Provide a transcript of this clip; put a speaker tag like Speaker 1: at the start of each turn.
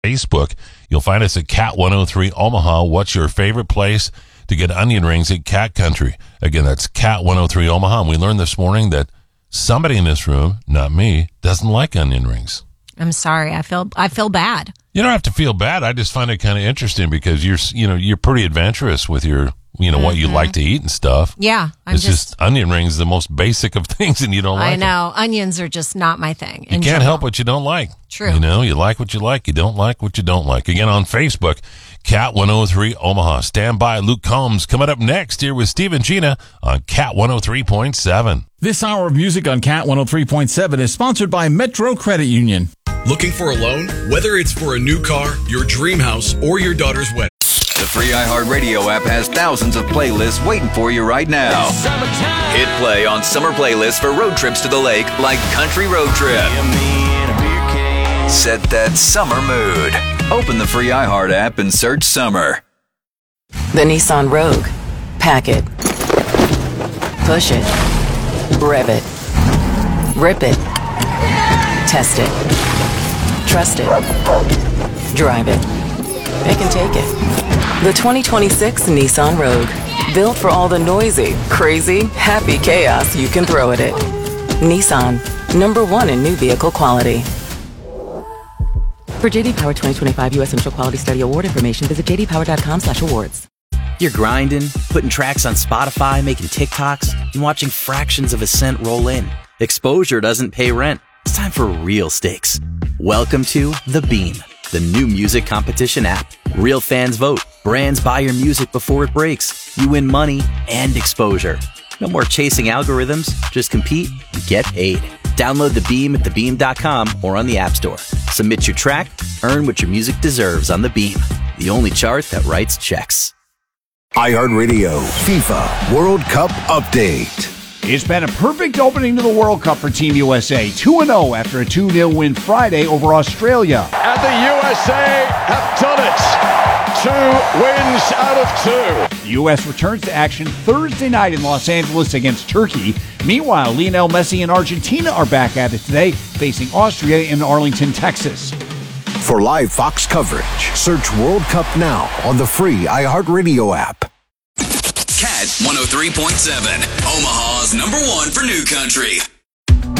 Speaker 1: Facebook. You'll find us at Cat 103 Omaha. What's your favorite place to get onion rings at Cat Country? Again, that's Cat 103 Omaha. And we learned this morning that somebody in this room, not me, doesn't like onion rings.
Speaker 2: I'm sorry. I feel bad.
Speaker 1: You don't have to feel bad. I just find it kind of interesting because you're pretty adventurous with your, what you like to eat and stuff.
Speaker 2: Yeah.
Speaker 1: It's just onion rings, the most basic of things, and you don't like
Speaker 2: I know. Onions are just not my thing.
Speaker 1: You can't help what you don't like.
Speaker 2: True.
Speaker 1: You like what you like. You don't like what you don't like. Again, on Facebook, Cat 103 Omaha. Stand by. Luke Combs coming up next here with Steve and Gina on Cat 103.7.
Speaker 3: This hour of music on Cat 103.7 is sponsored by Metro Credit Union.
Speaker 4: Looking for a loan? Whether it's for a new car, your dream house, or your daughter's wedding.
Speaker 5: The free iHeartRadio app has thousands of playlists waiting for you right now. Hit play on summer playlists for road trips to the lake like Country Road Trip. Set that summer mood. Open the free iHeart app and search summer.
Speaker 6: The Nissan Rogue. Pack it. Push it. Rev it. Rip it. Test it. Trust it. Drive it. They can take it. The 2026 Nissan Rogue. Built for all the noisy, crazy, happy chaos you can throw at it. Nissan. #1 in new vehicle quality. For JD Power 2025 U.S. Central Quality Study Award information, visit jdpower.com/awards.
Speaker 7: You're grinding, putting tracks on Spotify, making TikToks, and watching fractions of a cent roll in. Exposure doesn't pay rent. It's time for real stakes. Welcome to The Beam, the new music competition app. Real fans vote. Brands buy your music before it breaks. You win money and exposure. No more chasing algorithms. Just compete and get paid. Download The Beam at thebeam.com or on the App Store. Submit your track, earn what your music deserves on The Beam, the only chart that writes checks.
Speaker 8: iHeartRadio FIFA World Cup Update.
Speaker 9: It's been a perfect opening to the World Cup for Team USA. 2-0 after a 2-0 win Friday over Australia.
Speaker 10: And the USA have done it. 2 wins out of 2.
Speaker 9: The U.S. returns to action Thursday night in Los Angeles against Turkey. Meanwhile, Lionel Messi and Argentina are back at it today, facing Austria in Arlington, Texas.
Speaker 8: For live Fox coverage, search World Cup now on the free iHeartRadio app.
Speaker 5: Cat 103.7, Omaha's #1 for new country.